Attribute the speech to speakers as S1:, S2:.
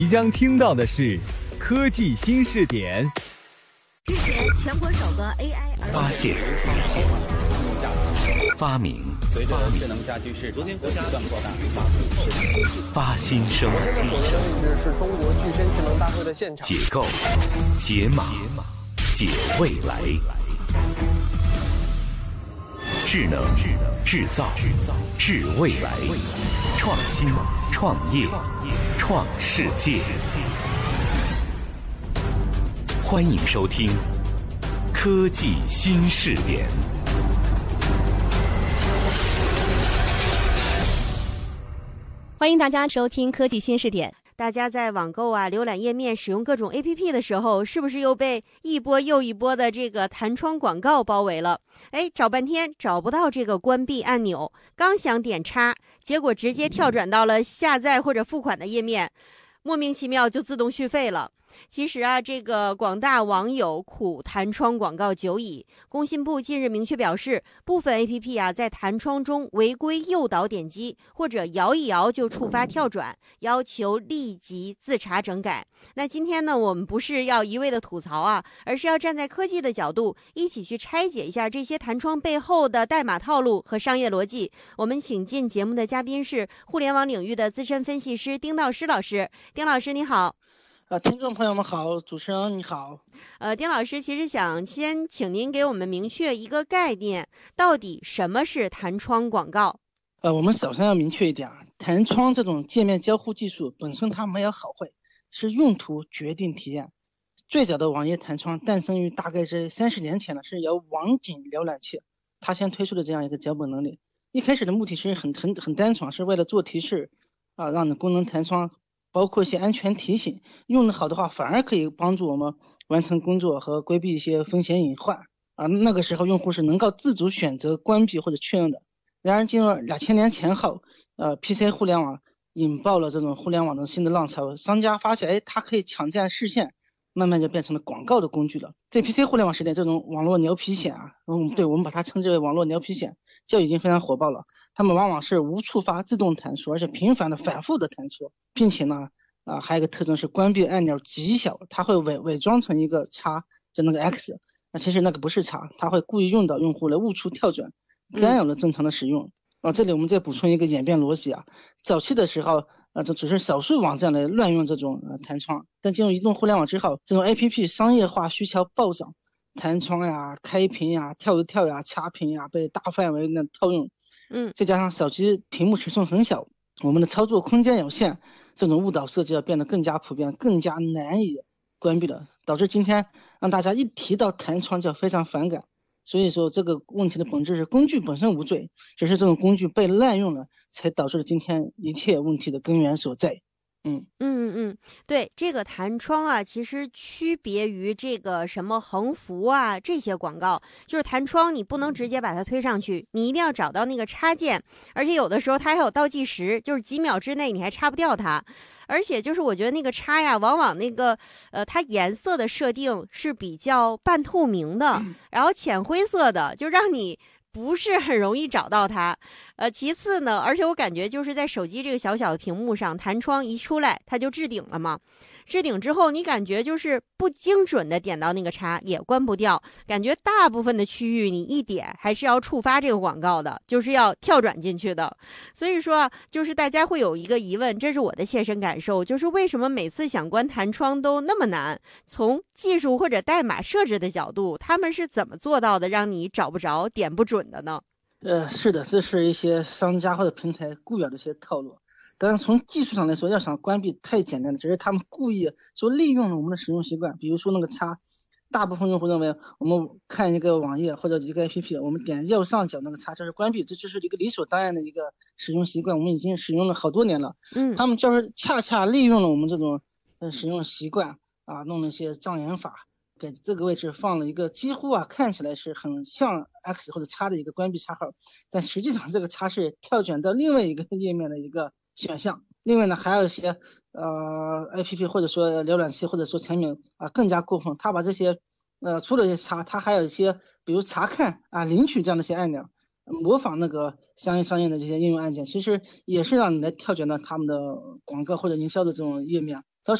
S1: 即将听到的是科技新视点。
S2: 日前，全国首个 AI
S3: 发现、发明、
S4: 随着智能家居市场不断扩大，
S3: 发新生、
S5: 是中国具身智能大会的现场。
S3: 解构、解码、解未来。智能、制造、智未来。创新、创业、创世界。欢迎收听科技新视点。
S2: 欢迎大家收听科技新视点。
S6: 大家在网购啊、浏览页面、使用各种 APP 的时候，是不是又被一波又一波的这个弹窗广告包围了？找半天找不到这个关闭按钮，刚想点叉，结果直接跳转到了下载或者付款的页面，莫名其妙就自动续费了。其实啊，这个广大网友苦弹窗广告久矣。工信部近日明确表示，部分 APP 啊在弹窗中违规诱导点击，或者摇一摇就触发跳转，要求立即自查整改。那今天呢，我们不是要一味的吐槽啊，而是要站在科技的角度，一起去拆解一下这些弹窗背后的代码套路和商业逻辑。我们请进节目的嘉宾是互联网领域的资深分析师丁道师老师。丁老师你好。
S7: 听众朋友们好，主持人你好。
S6: 丁老师其实想先请您给我们明确一个概念，到底什么是弹窗广告？
S7: 我们首先要明确一点，弹窗这种界面交互技术本身它没有好坏，是用途决定体验。最早的网页弹窗诞生于大概是30年前了，是由网景浏览器它先推出的这样一个脚本能力。一开始的目的是很单纯，是为了做提示让你功能弹窗包括一些安全提醒，用得好的话反而可以帮助我们完成工作和规避一些风险隐患那个时候用户是能够自主选择关闭或者确认的。然而进入2000年前后PC 互联网引爆了这种互联网的新的浪潮，商家发现它可以抢占视线，慢慢就变成了广告的工具了。在 PC 互联网时代，这种网络牛皮癣我们把它称之为网络牛皮癣就已经非常火爆了。他们往往是无触发自动弹出，而且频繁的反复的弹出，并且呢还有一个特征是关闭按钮极小，它会伪装成一个叉，就那个 X， 其实那个不是叉，它会故意诱导用户来误触跳转，干扰了正常的使用。这里我们再补充一个演变逻辑早期的时候这只是少数网站来乱用这种弹窗，但进入移动互联网之后，这种 APP 商业化需求暴涨，弹窗呀、开屏呀、跳一跳呀、掐屏呀被大范围的套用。再加上手机屏幕尺寸很小，我们的操作空间有限，这种误导设计要变得更加普遍，更加难以关闭了，导致今天让大家一提到弹窗就非常反感。所以说这个问题的本质是工具本身无罪，只是这种工具被滥用了，才导致了今天一切问题的根源所在。
S6: 对，这个弹窗其实区别于这个什么横幅这些广告，就是弹窗你不能直接把它推上去，你一定要找到那个插件，而且有的时候它还有倒计时，就是几秒之内你还插不掉它。而且就是我觉得那个插往往那个它颜色的设定是比较半透明的，然后浅灰色的，就让你不是很容易找到它。其次呢，而且我感觉就是在手机这个小小的屏幕上，弹窗一出来它就置顶了嘛，置顶之后你感觉就是不精准的点到那个叉也关不掉，感觉大部分的区域你一点还是要触发这个广告的，就是要跳转进去的。所以说就是大家会有一个疑问，这是我的切身感受，就是为什么每次想关弹窗都那么难？从技术或者代码设置的角度，他们是怎么做到的让你找不着点不准的呢？
S7: 是的，这是一些商家或者平台固有的一些套路。当然从技术上来说，要想关闭太简单了，只是他们故意说利用了我们的使用习惯。比如说那个叉，大部分用户认为我们看一个网页或者一个 APP， 我们点右上角那个叉就是关闭，这就是一个理所当然的一个使用习惯，我们已经使用了好多年了。他们就是恰恰利用了我们这种使用习惯弄了一些障眼法，给这个位置放了一个几乎看起来是很像 X 或者叉的一个关闭叉号，但实际上这个叉是跳转到另外一个页面的一个选项。另外呢，还有一些APP 或者说浏览器或者说产品更加过分，它把这些除了这些叉，它还有一些比如查看领取这样的一些按钮，模仿那个相应的这些应用按键，其实也是让你来跳转到他们的广告或者营销的这种页面。